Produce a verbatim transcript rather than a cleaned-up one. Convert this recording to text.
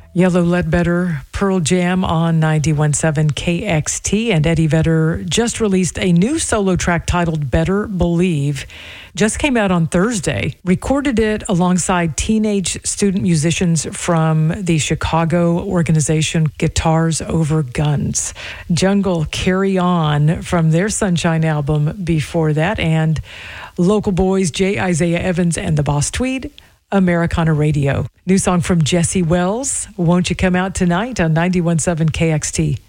Yellow Ledbetter, Pearl Jam on ninety-one point seven K X T, and Eddie Vedder just released a new solo track titled Better Believe. Just came out on Thursday. Recorded it alongside teenage student musicians from the Chicago organization Guitars Over Guns. Jungle Carry On from their Sunshine album before that, and local boys J. Isaiah Evans and the Boss Tweed, Americana Radio. New song from Jesse Wells, Won't You Come Out Tonight on ninety-one point seven K X T.